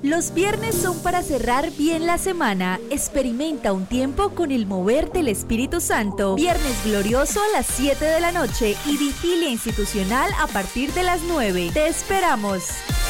Los viernes son para cerrar bien la semana. Experimenta un tiempo con el mover del Espíritu Santo. Viernes glorioso a las 7 de la noche y vigilia institucional a partir de las 9. ¡Te esperamos!